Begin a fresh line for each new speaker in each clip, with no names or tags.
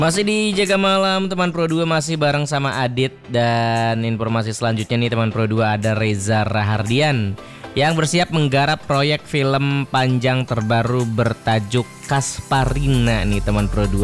Masih di Jaga Malam teman Pro 2, masih bareng sama Adit. Dan informasi selanjutnya nih teman Pro 2, ada Reza Rahardian yang bersiap menggarap proyek film panjang terbaru bertajuk Kasparina nih teman Pro 2.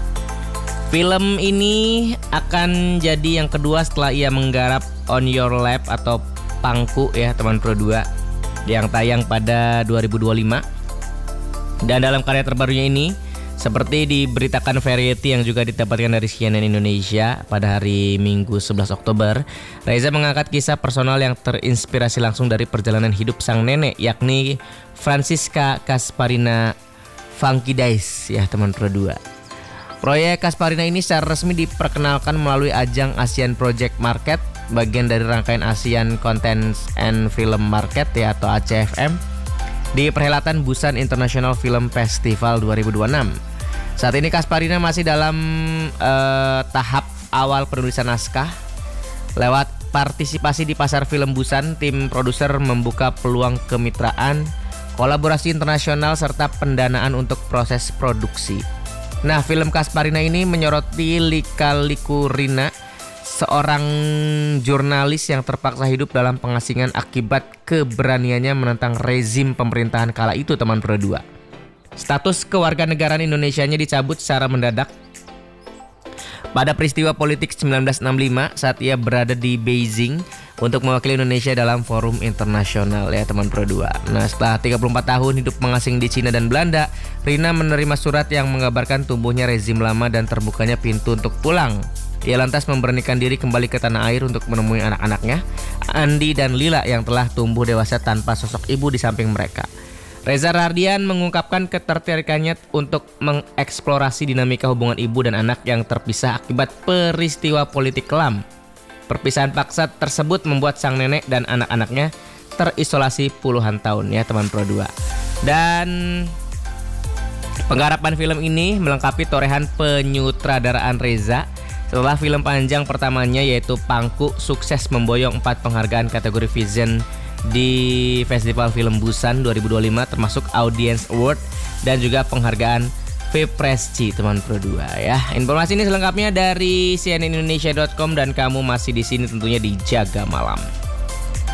Film ini akan jadi yang kedua setelah ia menggarap On Your Lap atau Pangku ya teman Pro 2, yang tayang pada 2025. Dan dalam karya terbarunya ini, seperti diberitakan Variety yang juga didapatkan dari CNN Indonesia pada hari Minggu 11 Oktober, Reza mengangkat kisah personal yang terinspirasi langsung dari perjalanan hidup sang nenek, yakni Francisca Kasparina Vankidais ya teman Pro 2. Proyek Kasparina ini secara resmi diperkenalkan melalui ajang Asian Project Market, bagian dari rangkaian Asian Content and Film Market ya atau ACFM, di perhelatan Busan International Film Festival 2026. Saat ini Kasparina masih dalam tahap awal penulisan naskah. Lewat partisipasi di pasar film Busan, tim produser membuka peluang kemitraan, kolaborasi internasional serta pendanaan untuk proses produksi. Nah, film Kasparina ini menyoroti Lika Likurina, seorang jurnalis yang terpaksa hidup dalam pengasingan akibat keberaniannya menentang rezim pemerintahan kala itu teman Pro 2. Status kewarganegaraan Indonesianya dicabut secara mendadak pada peristiwa politik 1965 saat ia berada di Beijing untuk mewakili Indonesia dalam forum internasional ya teman Pro 2. Nah, setelah 34 tahun hidup mengasing di Cina dan Belanda, Rina menerima surat yang mengabarkan tumbuhnya rezim lama dan terbukanya pintu untuk pulang. Ia lantas memberanikan diri kembali ke tanah air untuk menemui anak-anaknya, Andi dan Lila, yang telah tumbuh dewasa tanpa sosok ibu di samping mereka. Reza Rahardian mengungkapkan ketertarikannya untuk mengeksplorasi dinamika hubungan ibu dan anak yang terpisah akibat peristiwa politik kelam. Perpisahan paksa tersebut membuat sang nenek dan anak-anaknya terisolasi puluhan tahun ya teman Pro 2. Dan penggarapan film ini melengkapi torehan penyutradaraan Reza setelah film panjang pertamanya yaitu Pangku sukses memboyong 4 penghargaan kategori Vision di Festival Film Busan 2025, termasuk Audience Award dan juga penghargaan Vpresci teman Pro 2 ya. Informasi ini selengkapnya dari cnnindonesia.com dan kamu masih di sini tentunya di Jaga Malam.